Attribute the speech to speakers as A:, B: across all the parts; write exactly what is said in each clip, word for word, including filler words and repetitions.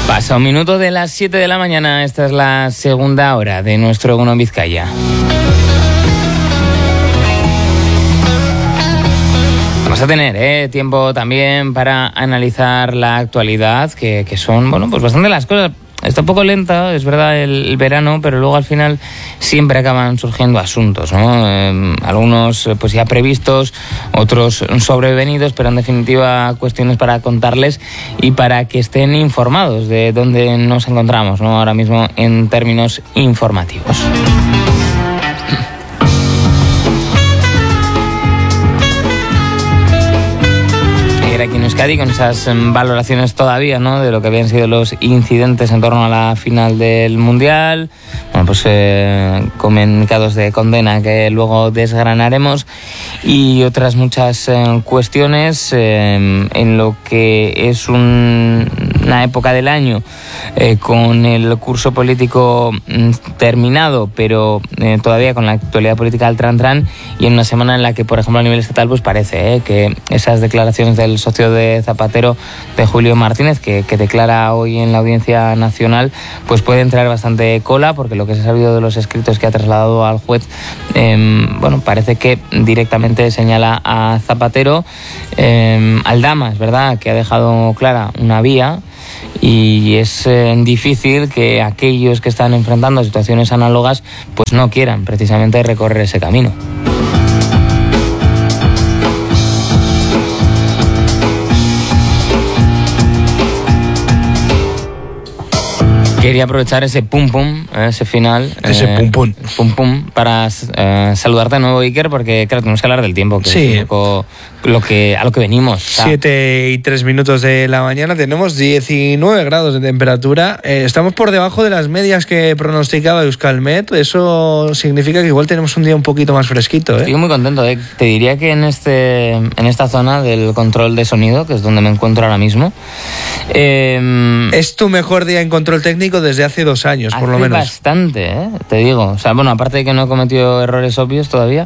A: Pasa un minuto de las siete de la mañana, esta es la segunda hora de nuestro Egunon Vizcaya. Vamos a tener eh, tiempo también para analizar la actualidad, que, que son, bueno, pues bastante las cosas. Está un poco lenta, es verdad, el, el verano, pero luego al final siempre acaban surgiendo asuntos, ¿no? Eh, algunos pues ya previstos, otros sobrevenidos, pero en definitiva cuestiones para contarles y para que estén informados de dónde nos encontramos, ¿no? Ahora mismo en términos informativos. Aquí en Euskadi con esas valoraciones todavía, ¿no?, de lo que habían sido los incidentes en torno a la final del Mundial. Bueno, pues eh, comunicados de condena que luego desgranaremos y otras muchas eh, cuestiones eh, en lo que es un, una época del año eh, con el curso político mm, terminado, pero eh, todavía con la actualidad política al tran-tran, y en una semana en la que, por ejemplo, a nivel estatal, pues parece eh, que esas declaraciones del socio de Zapatero, de Julio Martínez, que, que declara hoy en la Audiencia Nacional, pues pueden traer bastante cola, porque lo que se ha sabido de los escritos que ha trasladado al juez, eh, bueno, parece que directamente señala a Zapatero. eh, Aldama, es verdad, que ha dejado clara una vía, y es eh, difícil que aquellos que están enfrentando situaciones análogas pues no quieran precisamente recorrer ese camino. Quería aprovechar ese pum pum, ese final.
B: Ese eh, pum pum.
A: Pum pum, para eh, saludarte de nuevo, Iker, porque claro, tenemos que hablar del tiempo, que
B: sí.
A: es un poco lo que, a lo que venimos.
B: Siete y tres minutos de la mañana, tenemos diecinueve grados de temperatura. Eh, estamos por debajo de las medias que pronosticaba Euskalmet. Eso significa que igual tenemos un día un poquito más fresquito, ¿eh?
A: Estoy muy contento, ¿eh? Te diría que en, este, en esta zona del control de sonido, que es donde me encuentro ahora mismo... Eh,
B: es tu mejor día en control técnico desde hace dos años, por lo menos.
A: Bastante, ¿eh? Te digo. O sea, bueno, aparte de que no he cometido errores obvios todavía,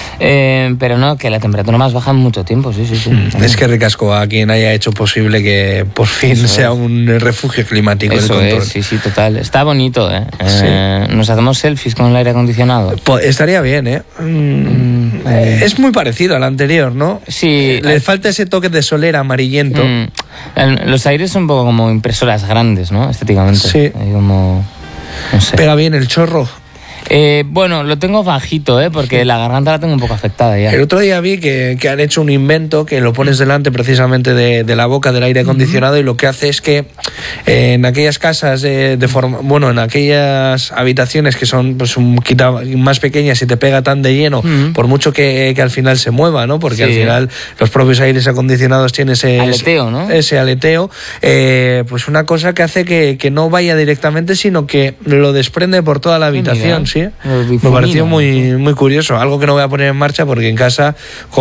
A: eh, pero no, que la temperatura más baja en mucho tiempo, sí, sí, sí.
B: Mm, es que ricasco a quien haya hecho posible que por fin Eso sea es. un refugio climático.
A: Eso
B: del control.
A: Es, sí, sí, total. Está bonito, ¿eh?
B: Sí.
A: eh nos hacemos selfies con el aire acondicionado.
B: Pues estaría bien, ¿eh? Mm, eh. Es muy parecido al anterior, ¿no?
A: Sí.
B: Le falta ese toque de solera amarillento.
A: Mm, los aires son un poco como impresoras grandes, ¿no? Estéticamente.
B: Sí.
A: Como, no sé.
B: Pega bien el chorro.
A: Eh, bueno, lo tengo bajito, ¿eh? Porque sí. La garganta la tengo un poco afectada ya.
B: El otro día vi que, que han hecho un invento que lo pones delante precisamente de, de la boca del aire acondicionado, uh-huh. y lo que hace es que eh, en aquellas casas de, de forma, bueno, en aquellas habitaciones que son pues un quita, más pequeñas y te pega tan de lleno, uh-huh. por mucho que, que al final se mueva, ¿no? Porque sí. al final los propios aires acondicionados tienen ese
A: aleteo, ¿no?
B: Ese aleteo, eh, pues una cosa que hace que, que no vaya directamente, sino que lo desprende por toda la habitación. Sí, me pareció muy, muy curioso, algo que no voy a poner en marcha porque en casa,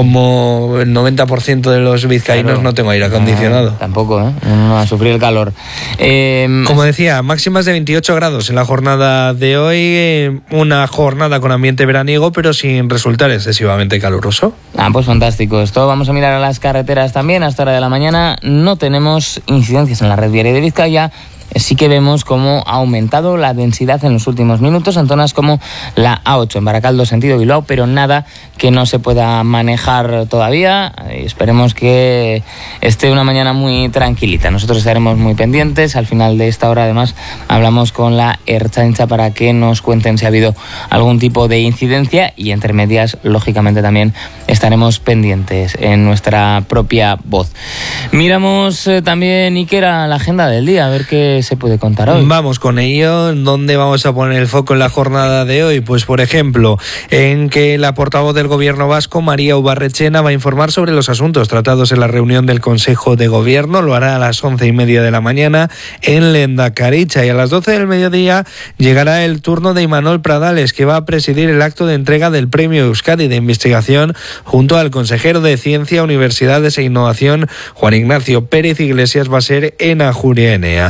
B: como el noventa por ciento de los vizcaínos, claro, no tengo aire acondicionado.
A: Ah, tampoco, ¿eh? No a sufrir el calor. Eh,
B: como decía, máximas de veintiocho grados en la jornada de hoy, una jornada con ambiente veraniego, pero sin resultar excesivamente caluroso.
A: Ah, pues fantástico esto. Vamos a mirar a las carreteras también. Hasta hora de la mañana no tenemos incidencias en la red viaria de Vizcaya. Sí que vemos cómo ha aumentado la densidad en los últimos minutos en zonas como la A ocho, en Baracaldo, sentido Bilbao, pero nada que no se pueda manejar todavía. Esperemos que esté una mañana muy tranquilita. Nosotros estaremos muy pendientes. Al final de esta hora, además, hablamos con la Ertzaintza para que nos cuenten si ha habido algún tipo de incidencia, y entre medias, lógicamente, también estaremos pendientes en nuestra propia voz. Miramos eh, también, Iker, a la agenda del día, a ver qué se puede contar hoy.
B: Vamos con ello. ¿Dónde vamos a poner el foco en la jornada de hoy? Pues, por ejemplo, en que la portavoz del Gobierno vasco, María Ubarretxena, va a informar sobre los asuntos tratados en la reunión del Consejo de Gobierno. Lo hará a las once y media de la mañana en Lehendakaritza, y a las doce del mediodía llegará el turno de Imanol Pradales, que va a presidir el acto de entrega del Premio Euskadi de Investigación junto al consejero de Ciencia, Universidades e Innovación, Juan Ignacio Pérez Iglesias. Va a ser en Ajuria Enea. Además,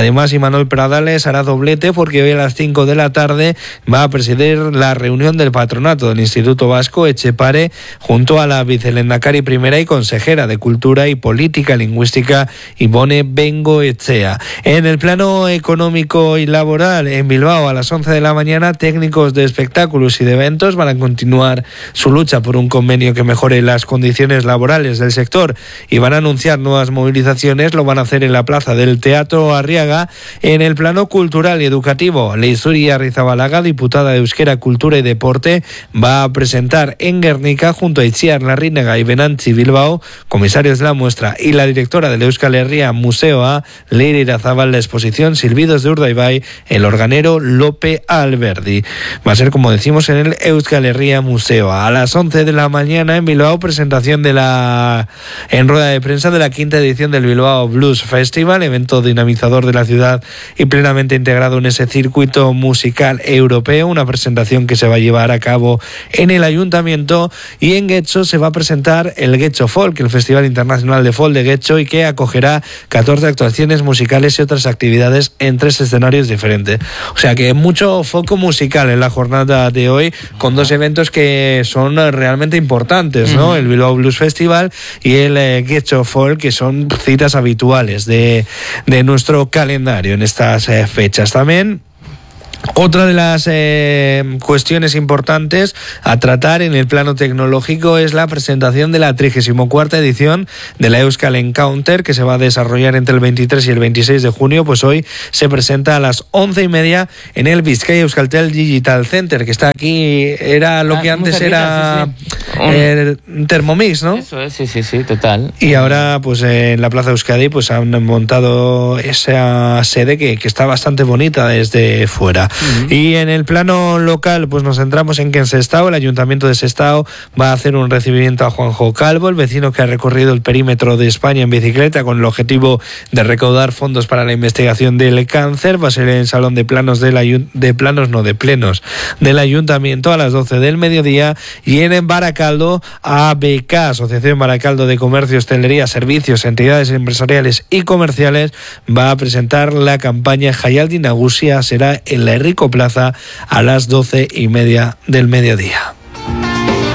B: Además, Imanol Pradales hará doblete porque hoy a las cinco de la tarde va a presidir la reunión del patronato del Instituto Vasco Etxepare junto a la vicelendakari primera y consejera de Cultura y Política Lingüística Ibone Bengoechea. En el plano económico y laboral, en Bilbao a las once de la mañana, técnicos de espectáculos y de eventos van a continuar su lucha por un convenio que mejore las condiciones laborales del sector y van a anunciar nuevas movilizaciones. Lo van a hacer en la plaza del Teatro Arriaga. En el plano cultural y educativo, Leizuri Arrizabalaga, diputada de Euskera, Cultura y Deporte, va a presentar en Guernica junto a Itziar Larrinaga y Benantzi Bilbao, comisarios de la muestra, y la directora del Euskal Herria Museoa, Leire Irazabal, la exposición Silbidos de Urdaibai, el organero Lope Alberdi. Va a ser, como decimos, en el Euskal Herria Museoa. A las once de la mañana en Bilbao, presentación de la en rueda de prensa de la quinta edición del Bilbao Blues Festival, evento dinamizador de la ciudad y plenamente integrado en ese circuito musical europeo, una presentación que se va a llevar a cabo en el ayuntamiento. Y en Getxo se va a presentar el Getxo Folk, el Festival Internacional de Folk de Getxo, y que acogerá catorce actuaciones musicales y otras actividades en tres escenarios diferentes. O sea que mucho foco musical en la jornada de hoy, con dos eventos que son realmente importantes, ¿no? El Bilbao Blues Festival y el eh, Getxo Folk, que son citas habituales de, de nuestro calendario en estas eh, fechas. También otra de las eh, cuestiones importantes a tratar en el plano tecnológico es la presentación de la trigésima cuarta edición de la Euskal Encounter, que se va a desarrollar entre el veintitrés y el veintiséis de junio. Pues hoy se presenta a las once y media en el Bizkaia Euskaltel Digital Center, que está aquí, era lo ah, que antes cerquita, era sí, sí. Eh, Thermomix, ¿no?
A: Eso es, sí, sí, sí, total.
B: Y ahora, pues eh, en la Plaza Euskadi, pues han montado esa sede que, que está bastante bonita desde fuera. Uh-huh. Y en el plano local, pues nos centramos en que en Sestao, el Ayuntamiento de Sestao va a hacer un recibimiento a Juanjo Calvo, el vecino que ha recorrido el perímetro de España en bicicleta con el objetivo de recaudar fondos para la investigación del cáncer. Va a ser en el Salón de Planos del Ayuntamiento, de Planos no, de Plenos del Ayuntamiento a las doce del mediodía. Y en Baracaldo, A B K, Asociación Baracaldo de Comercio, Hostelería, Servicios, Entidades Empresariales y Comerciales, va a presentar la campaña Jaialdi Nagusia. Será en la Rico Plaza a las doce y media del mediodía.